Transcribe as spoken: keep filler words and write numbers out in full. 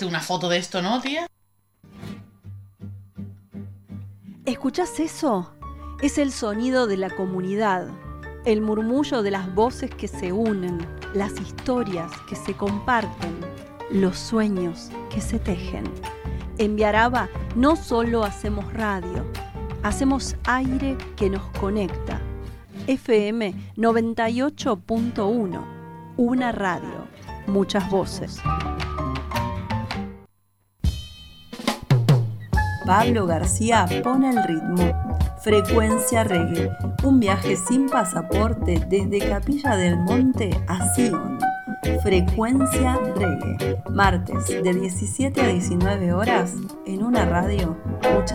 Hazte una foto de esto, ¿no, tía? ¿Escuchás eso? Es el sonido de la comunidad, el murmullo de las voces que se unen, las historias que se comparten, los sueños que se tejen. En Viaraba no solo hacemos radio, hacemos aire que nos conecta. F M noventa y ocho punto uno, una radio, muchas voces. Pablo García pone el ritmo. Frecuencia Reggae, un viaje sin pasaporte desde Capilla del Monte a Sion. Frecuencia Reggae, martes de diecisiete a diecinueve horas en una radio, muchas